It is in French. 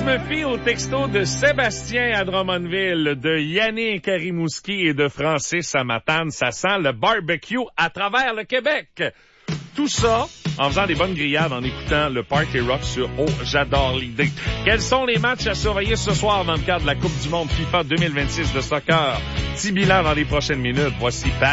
me fie au texto de Sébastien à Drummondville, de Yannick à Rimouski et de Francis à Matane. Ça sent le barbecue à travers le Québec. Tout ça en faisant des bonnes grillades, en écoutant le Party Rock sur Oh, j'adore l'idée. Quels sont les matchs à surveiller ce soir dans le cadre de la Coupe du monde FIFA 2026 de soccer? Petit bilan dans les prochaines minutes. Voici Pat